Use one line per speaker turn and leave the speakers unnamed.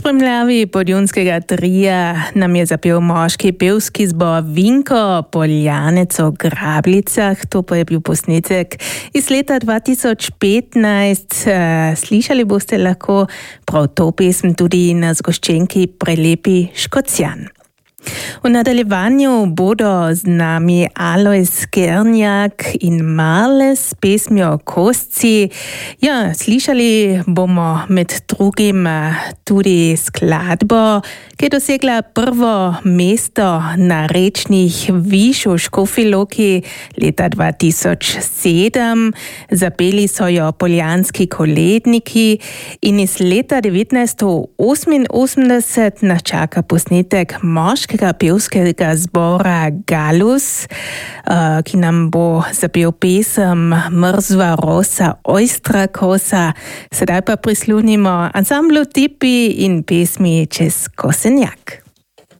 Spremljavi podjunskega trija nam je zapel moški pevski zbor Vinko Poljanec o Grablicah. To pa je bil posnetek iz leta 2015. Slišali boste lahko prav to pesem tudi na zgoščenki Prelepi Škocjan. V nadaljevanju bodo z nami Alojz Skernjak in Marle s pesmijo Kosci. Ja, slišali bomo med drugim tudi skladbo, ki je dosegla prvo mesto na rečnih viš v Škofji Loki leta 2007. Zapeli so jo poljanski koledniki in iz leta 1988 nas čaka posnetek moškega pevskega zbora Galus, ki nam bo zapel pesem Mrzva rosa ojstra kosa. Sedaj pa prisluhnimo ansamblu Tipi in pesmi Čez Kosenjak.